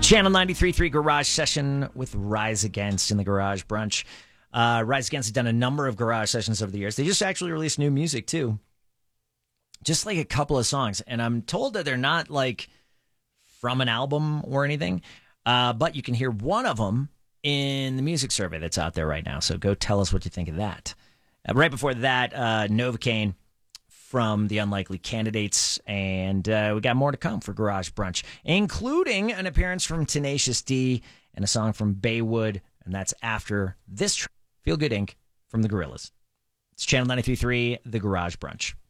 Channel 93.3 Garage Session with Rise Against in the Garage Brunch. Rise Against has done a number of garage sessions over the years. They just actually released new music, too. Just like a couple of songs. And I'm told that they're not like from an album or anything. But you can hear one of them in the music survey that's out there right now. So go tell us what you think of that. Right before that, Novocaine from the Unlikely Candidates, and we got more to come for Garage Brunch, including an appearance from Tenacious D and a song from Baywood, and that's after this Feel Good Inc. from the Gorillaz. It's Channel 93.3, The Garage Brunch.